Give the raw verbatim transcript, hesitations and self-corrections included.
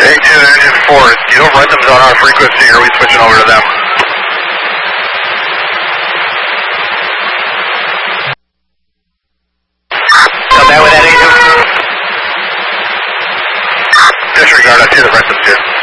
A two engine four, you don't run them on our frequency, or are we switching over to them? Come back with that A two. Disregard, I see the rent them too.